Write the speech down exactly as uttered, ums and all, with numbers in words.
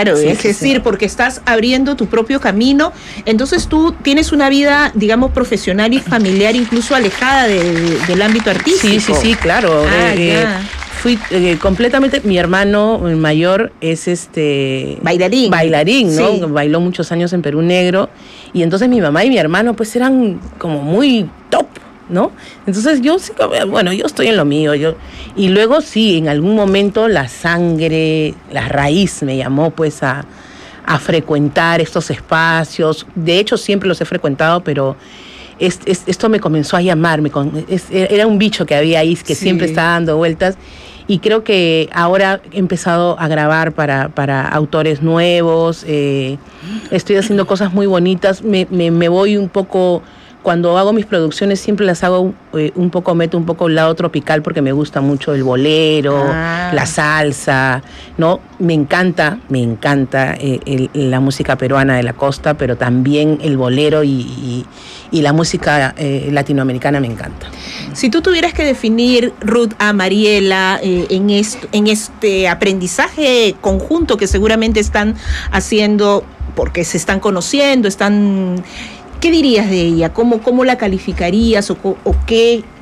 Claro, Sí, es sí, decir, sí. porque estás abriendo tu propio camino, entonces tú tienes una vida, digamos, profesional y familiar incluso alejada de- de- del ámbito artístico. Sí, sí, sí, claro. Ah, eh, eh, ya. fui eh, completamente, mi hermano el mayor es este Bailarín. bailarín, ¿no? Sí. Bailó muchos años en Perú Negro y entonces mi mamá y mi hermano pues eran como muy top, ¿no? Entonces yo sí, bueno, yo estoy en lo mío, yo y luego sí, en algún momento la sangre, la raíz me llamó pues a a frecuentar estos espacios. De hecho siempre los he frecuentado, pero es, es, esto me comenzó a llamar, me con, es, era un bicho que había ahí que Sí. siempre estaba dando vueltas y creo que ahora he empezado a grabar para, para autores nuevos, eh, estoy haciendo cosas muy bonitas, me, me, me voy un poco, cuando hago mis producciones siempre las hago eh, un poco, meto un poco el lado tropical porque me gusta mucho el bolero, Ah. la salsa, ¿no? Me encanta, me encanta eh, el, la música peruana de la costa, pero también el bolero y, y, y la música eh, latinoamericana me encanta. Si tú tuvieras que definir, Ruth, a Mariela eh, en, esto, en este aprendizaje conjunto que seguramente están haciendo porque se están conociendo, están... ¿Qué dirías de ella? ¿Cómo, cómo la calificarías o, o qué